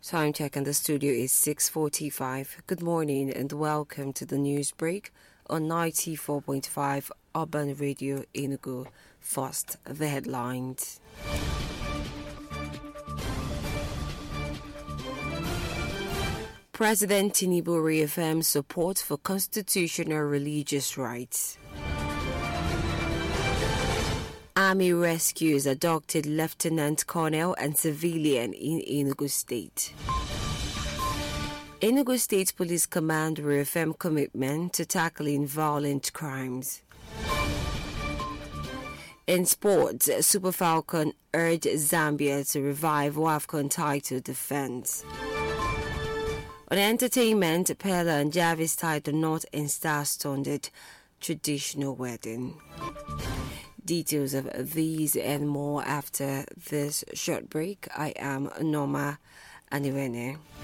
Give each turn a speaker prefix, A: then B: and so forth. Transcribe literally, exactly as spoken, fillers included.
A: Time check in the studio is six forty-five. Good morning and welcome to the news break on ninety-four point five Urban Radio Enugu. First, the headlines. President Tinubu reaffirms support for constitutional religious rights. Army rescues abducted Lieutenant Colonel and civilian in Enugu State. Enugu State Police Command reaffirm commitment to tackling violent crimes. In sports, Super Falcon urged Zambia to revive WAFCON title defense. On entertainment, Pella and Jarvis tied the knot in star-studded traditional wedding. Details of these and more after this short break. I am Norma Anirene.